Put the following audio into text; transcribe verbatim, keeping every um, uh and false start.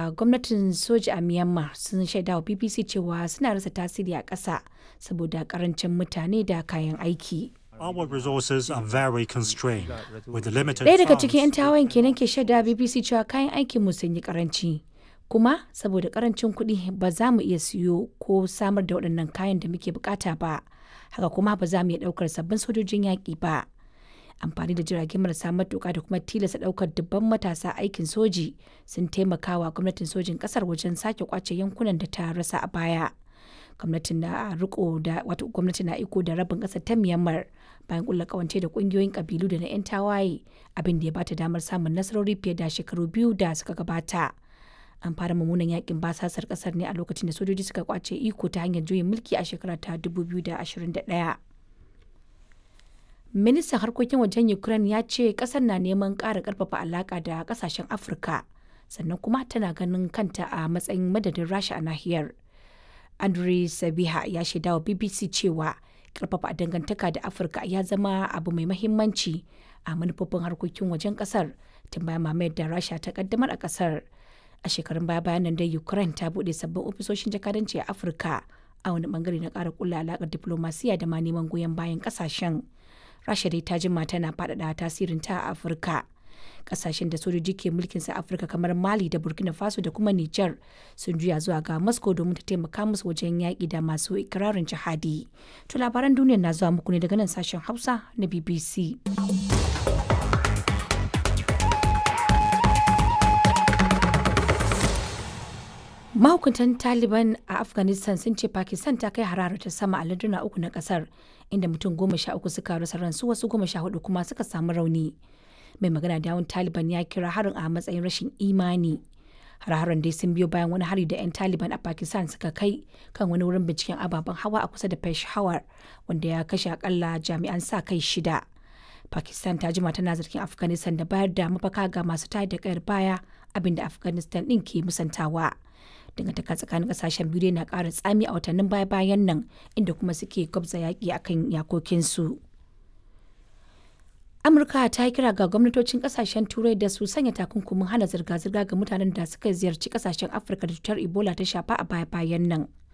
da gwamnatin soja a Myanmar sun shaida wa B B C cewa suna rasa tasiri a ƙasa saboda ƙarancin mutane da kayan aiki. Our resources are very constrained with the limited Ɗaya daga funds. cikin 'yan tawayen kenan ke shaida B B C cewa kayan aikin mu sun yi karanci. Kuma saboda karancin kuɗi ba za mu iya siyo ko samar da waɗannan kayan da muke bukata ba. Haka kuma ba za mu iya ɗaukar sabbin sojojin yaƙi ba. Amfani da jiragen marasa matuƙa da kuma tilasta ɗaukar dubban matasa aikin soji sun taimakawa gwamnatin sojin ƙasar wajen sake kwace yankunan da ta rasa a baya. Gwamnatin na riko da wato gwamnati na iko da rabin ƙasar ta Myanmar bayan kulla kawance da ƙungiyoyin ƙabilu da na 'yan tawaye abin da ya bata damar samun nasarori fiye da shekaru biyu da suka gabata. An fara mummunan yakin basasar ƙasar ne a lokacin da sojoji suka kwace iko ta hanyar juyin mulki a shekara ta dubu biyu da ashirin da ɗaya. Ministan harkokin wajen Ukraine ya ce ƙasar na neman ƙara ƙarfafa alaƙa da ƙasashen Afirka sannan kuma tana ganin kanta a matsayin madadin Rasha a nahiyar. Andriy Sabiha ya shaida wa B B C cewa ƙarfafa dangantaka da Afirka ya zama abu mai mahimmanci a manufofin harkokin wajen ƙasar tun bayan mamayar da Rasha ta ƙaddamar a ƙasar. A shekarun baya bayan nan dai Ukraine ta buɗe sabbin ofisoshin jakadanci a Afirka a wani bangare na ƙara ƙulla alaƙar diplomasiya da ma neman goyon bayan ƙasashen. Rasha dai ta jima tana faɗaɗa tasirinta a Afirka. Ƙasashen da sojoji ke mulkin sa Afirka kamar Mali da Burkina Faso da kuma Nijar sun juya zuwa ga Moscow domin ta taimaka musu wajen yaƙi da masu ikirarin jihadi. To labaran duniyar na zuwa muku ne daga nan sashen Hausa na B B C. Mahukuntan Taliban a Afghanistan sun ce Pakistan ta kai hararar ta sama a larduna uku na kasar inda mutum goma sha uku suka rasa ransu wasu goma sha hudu kuma suka samu rauni. Mai magana da yawun Taliban ya kira harin a matsayin rashin imani. Har-haren dai sun biyo bayan wani hari da 'yan Taliban a Pakistan suka kai kan wani wurin binciken ababen hawa a kusa da Peshawar wanda ya kashe akalla jami'an sa kai shida. Pakistan ta jima tana zargin Afghanistan da bayar da mafaka ga masu tayar da kayar baya abinda Afghanistan din ke musantawa. Dangantaka tsakanin kasashen biyu na ƙara tsami a watannin baya-bayan nan inda kuma suke gwabza yaƙi akan yakokinsu. Amurka ta yi kira ga gwamnatocin kasashen turai da su sanya takunkumin hana zirga-zirga ga mutanen da suka ziyarci kasashen Afirka da cutar Ebola ta shafa a baya-bayan nan.